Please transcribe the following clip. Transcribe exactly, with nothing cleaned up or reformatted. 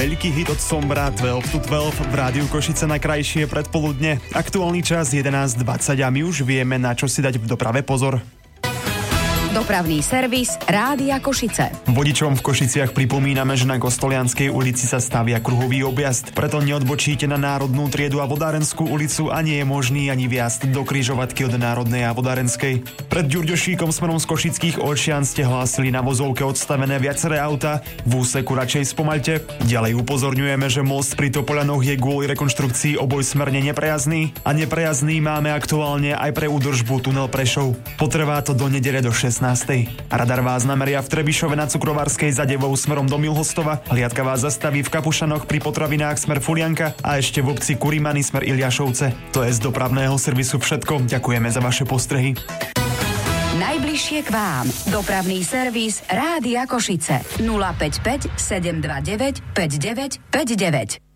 veľký hit od Sombra dvanásť to dvanásť v Rádiu Košice na krajšie predpoludne. Aktuálny čas jedenásť dvadsať a my už vieme, na čo si dať v doprave pozor. Dopravný servis Rádia Košice. Vodičom v Košiciach pripomíname, že na Kostolianskej ulici sa stavia kruhový objazd, preto neodbočíte na Národnú triedu a Vodárenskú ulicu a nie je možný ani vjazd do križovatky od Národnej a Vodárenskej. Pred Ďurďošíkom smerom z Košických Olšian ste hlásili na vozovke odstavené viaceré auta, v úseku radšej spomaľte. Ďalej upozorňujeme, že most pri Topoľanoch je kvôli rekonštrukcii obojsmerne neprejazdný a neprejazdný máme aktuálne aj pre údržbu tunel Prešov. Potrvá to do nedele do šestnástej. Radar vás nameria v Trebišove na Cukrovárskej za Devou smerom do Milhostova, hliadka vás zastaví v Kapušanoch pri potravinách smer Fulianka a ešte v obci Kurimany smer Iliašovce. To je z dopravného servisu všetko. Ďakujeme za vaše postrehy. Najbližšie k vám. Dopravný servis Rádia Košice. nula päť päť sedem dva deväť päť deväť päť deväť.